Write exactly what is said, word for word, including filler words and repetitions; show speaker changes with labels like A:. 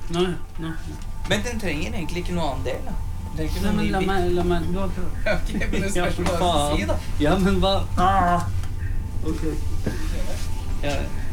A: Nei, nei.
B: Men den trenger egentlig ikke noe annen del, da. Den trenger ikke
A: Nei,
B: noe
A: men
B: ny
A: la
B: bit.
A: meg, la meg, du har prøvd.
B: Ok, men det spørs hva du
A: faen.
B: sier, da.
A: Ja, men hva? Ah! Ok. Ja,